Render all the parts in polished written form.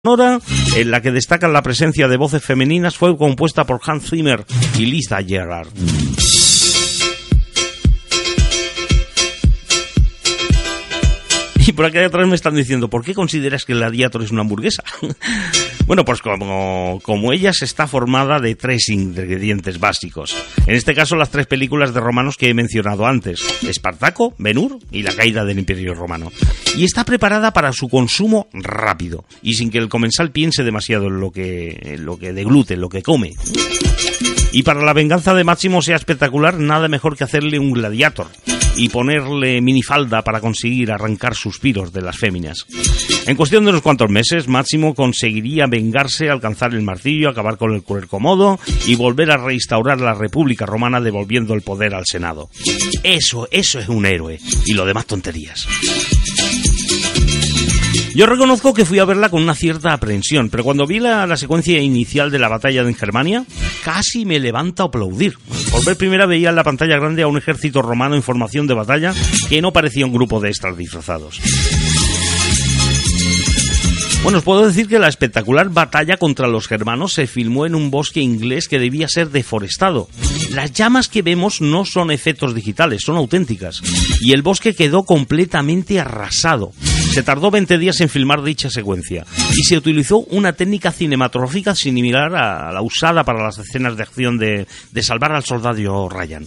sonora, en la que destacan la presencia de voces femeninas, fue compuesta por Hans Zimmer y Lisa Gerrard. Y por aquí atrás me están diciendo, ¿por qué consideras que el Gladiator es una hamburguesa? Bueno, pues como ella está formada de 3 ingredientes básicos. En este caso, las 3 películas de romanos que he mencionado antes: Espartaco, Ben-Hur y la caída del Imperio Romano. Y está preparada para su consumo rápido y sin que el comensal piense demasiado en lo que deglute, en lo que come. Y para la venganza de Máximo sea espectacular, nada mejor que hacerle un gladiator y ponerle minifalda para conseguir arrancar suspiros de las féminas. En cuestión de unos cuantos meses, Máximo conseguiría vengarse, alcanzar el martillo, acabar con el Quercus Modo y volver a reinstaurar la República Romana, devolviendo el poder al Senado. Eso es un héroe, y lo demás tonterías. Yo reconozco que fui a verla con una cierta aprensión, pero cuando vi la secuencia inicial de la batalla de Germania, casi me levanta a aplaudir. Por vez primera veía en la pantalla grande a un ejército romano en formación de batalla que no parecía un grupo de extras disfrazados. Bueno, os puedo decir que la espectacular batalla contra los germanos se filmó en un bosque inglés que debía ser deforestado. Las llamas que vemos no son efectos digitales, son auténticas. Y el bosque quedó completamente arrasado. Se tardó 20 días en filmar dicha secuencia. Y se utilizó una técnica cinematográfica similar a la usada para las escenas de acción de salvar al soldado Ryan.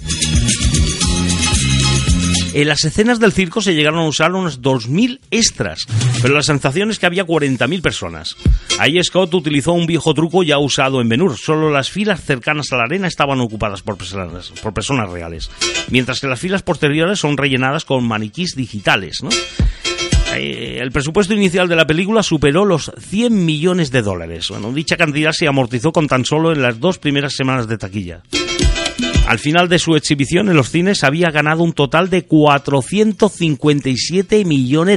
En las escenas del circo se llegaron a usar unos 2.000 extras, pero la sensación es que había 40.000 personas. Ahí Scott utilizó un viejo truco ya usado en Ben-Hur. Solo las filas cercanas a la arena estaban ocupadas por personas reales, mientras que las filas posteriores son rellenadas con maniquís digitales, ¿no? El presupuesto inicial de la película superó los $100 millones. Bueno, dicha cantidad se amortizó con tan solo en las 2 primeras semanas de taquilla. Al final de su exhibición en los cines había ganado un total de $457 millones.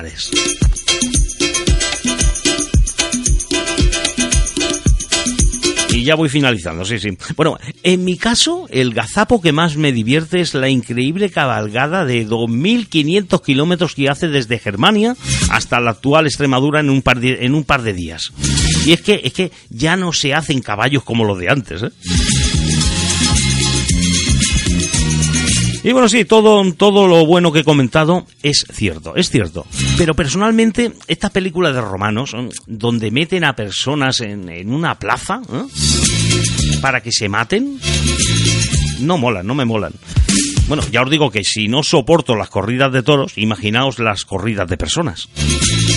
Y ya voy finalizando, sí. Bueno, en mi caso, el gazapo que más me divierte es la increíble cabalgada de 2.500 kilómetros que hace desde Germania hasta la actual Extremadura en un par de días. Y es que ya no se hacen caballos como los de antes, ¿eh? Y bueno, sí, todo lo bueno que he comentado es cierto. Pero personalmente, estas películas de romanos, donde meten a personas en una plaza, ¿eh?, para que se maten, no me molan. Bueno, ya os digo que si no soporto las corridas de toros, imaginaos las corridas de personas.